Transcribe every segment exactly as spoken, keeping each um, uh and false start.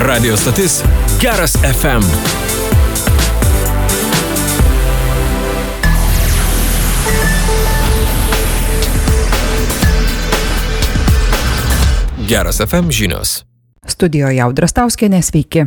Radio stotis Geras F M. Geras F M žinios. Studijoje Audra Stauskienė, sveiki.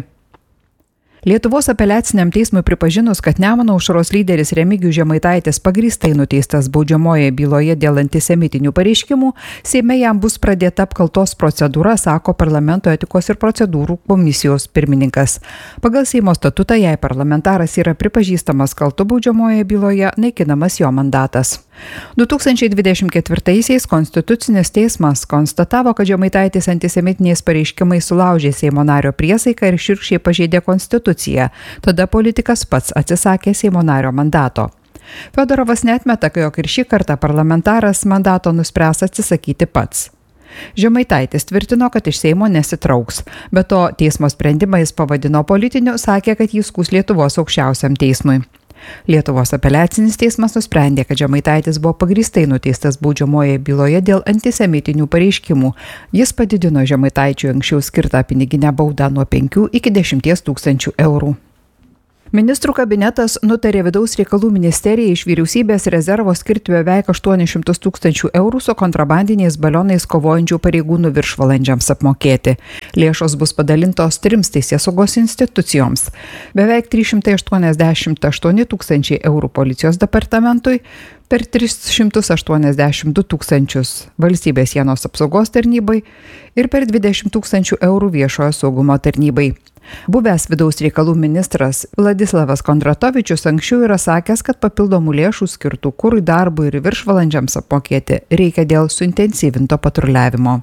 Lietuvos apeliaciniam teismui pripažinus, kad Nemuno aušros lyderis Remigijus Žemaitaitis pagrįstai nuteistas baudžiamojoje byloje dėl antisemitinių pareiškimų, Seime jam bus pradėta apkaltos procedūra, sako Parlamento etikos ir procedūrų komisijos pirmininkas. Pagal Seimo statutą, jei parlamentaras yra pripažįstamas kaltu baudžiamojoje byloje, naikinamas jo mandatas. du tūkstančiai dvidešimt ketvirtaisiais Konstitucinis teismas konstatavo, kad Žemaitaitis antisemitiniais pareiškimais sulaužė Seimo nario priesaiką ir šiurkščiai pažeidė Konstituciją. Tada politikas pats atsisakė Seimo nario mandato. Fiodorovas neatmeta, jog ir šį kartą parlamentaras mandato nuspręs atsisakyti pats. Žemaitaitis tvirtino, kad iš Seimo nesitrauks. Be to, teismo sprendimą jis pavadino politiniu, sakė, kad jis skųs Lietuvos aukščiausiam teismui. Lietuvos apeliacinis teismas nusprendė, kad Žemaitaitis buvo pagrįstai nuteistas baudžiamojoje byloje dėl antisemitinių pareiškimų. Jis padidino Žemaitaičiui anksčiau skirtą piniginę baudą nuo penkių iki dešimties tūkstančių eurų. Ministrų kabinetas nutarė vidaus reikalų ministerijai iš vyriausybės rezervo skirti beveik aštuonis šimtus tūkstančių eurų su kontrabandiniais balionais kovojančių pareigūnų viršvalandžiams apmokėti. Lėšos bus padalintos trims teisėsaugos institucijoms. Beveik trys šimtai aštuoniasdešimt aštuoni tūkstančiai eurų policijos departamentui, per tris šimtus aštuoniasdešimt du tūkstančius valstybės sienos apsaugos tarnybai ir per dvidešimt tūkstančių eurų viešojo saugumo tarnybai. Buvęs vidaus reikalų ministras Vladislavas Kondratovičius anksčiau yra sakęs, kad papildomų lėšų skirtų kurui, darbui ir viršvalandžiams apmokėti reikia dėl suintensyvinto patruliavimo.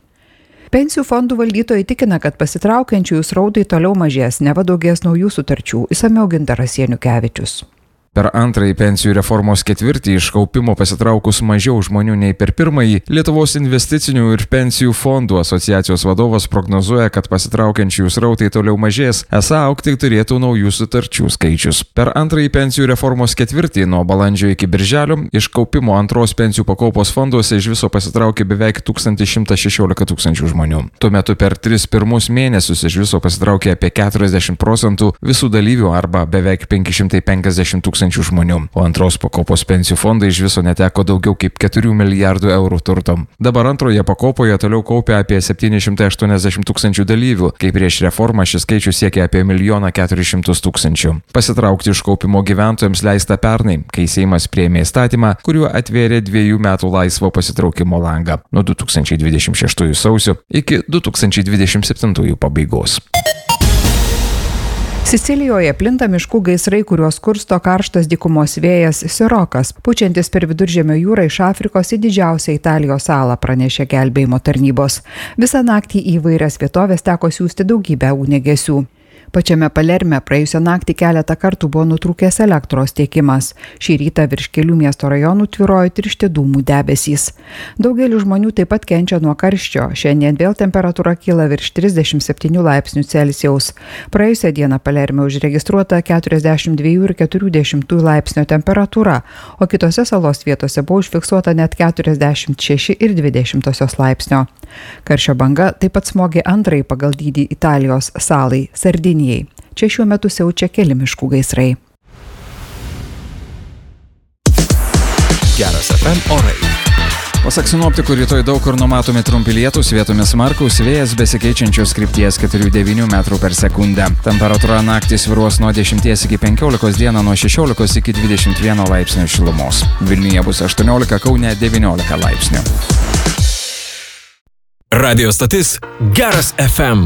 Pensijų fondų valdytojai tikina, kad pasitraukiančiųjų srautai toliau mažės, neva daugės naujų sutarčių, išsamiau Gintaras Janukevičius. Per antrąjį pensijų reformos ketvirtį iš kaupimo pasitraukus mažiau žmonių nei per pirmąjį, Lietuvos investicinių ir pensijų fondų asociacijos vadovas prognozuoja, kad pasitraukiančiųjų srautai toliau mažės, esą augti turėtų naujų sutarčių skaičius. Per antrąjį pensijų reformos ketvirtį nuo balandžio iki birželio iš kaupimo antros pensijų pakopos fonduose iš viso pasitraukė beveik tūkstantis šimtas šešiolika tūkstančių žmonių. Tuo metu per tris pirmus mėnesius iš viso pasitraukė apie keturiasdešimt procentų visų dalyvių arba beveik penki šimtai penkiasdešimt tūkstančių žmonių, o antros pakopos pensijų fondai iš viso neteko daugiau kaip keturių milijardų eurų turto. Dabar antroje pakopoje toliau kaupia apie septyni šimtai aštuoniasdešimt tūkstančių dalyvių, kai prieš reformą šis skaičius siekia apie milijoną keturis šimtus tūkstančių. Pasitraukti iš kaupimo gyventojams leista pernai, kai Seimas priėmė įstatymą, kuriuo atvėrė dviejų metų laisvo pasitraukimo langą nuo du tūkstančiai dvidešimt šeštųjų sausio iki du tūkstančiai dvidešimt septintųjų pabaigos. Sicilijoje plinta miškų gaisrai, kuriuos kursto karštas dykumos vėjas Sirokas, pučiantis per Viduržemio jūrą iš Afrikos į didžiausią Italijos salą, pranešė gelbėjimo tarnybos. Visą naktį į įvairias vietovės teko siųsti daugybę ugniagesių. Pačiame Palerme praėjusią naktį keletą kartų buvo nutrūkęs elektros tiekimas. Šį rytą virš kelių miesto rajonų tvyrojo tiršti dūmų debesys. Daugelis žmonių taip pat kenčia nuo karščio. Šiandien vėl temperatūra kyla virš trisdešimt septynių laipsnių Celsijaus. Praėjusią dieną Palerme užregistruota keturiasdešimt dviejų ir keturių dešimtųjų laipsnio temperatūra, o kitose salos vietose buvo užfiksuota net keturiasdešimt šeši ir dvi dešimtosios laipsnio. Karščio banga taip pat smogė antrąjį pagal dydį Italijos salai – Sardinijai. Čia šiuo metu siaučia keli miškų gaisrai. Geras F M orai. Pasak sinoptikų, rytoj daug kur numatomi trumpi lietūs, vietomis smarkūs, vėjas besikeičiančios krypties keturi devyni metrų per sekundę. Temperatūra naktį svyruos nuo dešimties iki penkiolikos, dieną nuo šešiolikos iki dvidešimt vieno laipsnio šilumos. Vilniuje bus aštuoniolika, Kaune devyniolika laipsnių. Radio stotis Geras F M.